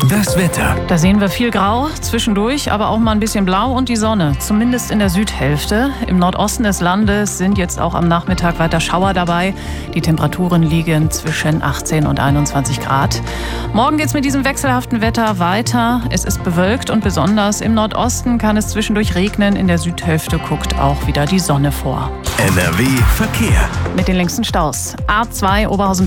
Das Wetter. Da sehen wir viel Grau, zwischendurch aber auch mal ein bisschen Blau und die Sonne, zumindest in der Südhälfte. Im Nordosten des Landes sind jetzt auch am Nachmittag weiter Schauer dabei. Die Temperaturen liegen zwischen 18 und 21 Grad. Morgen geht es mit diesem wechselhaften Wetter weiter. Es ist bewölkt und besonders im Nordosten kann es zwischendurch regnen. In der Südhälfte guckt auch wieder die Sonne vor. NRW Verkehr. Mit den längsten Staus. A2 Oberhausen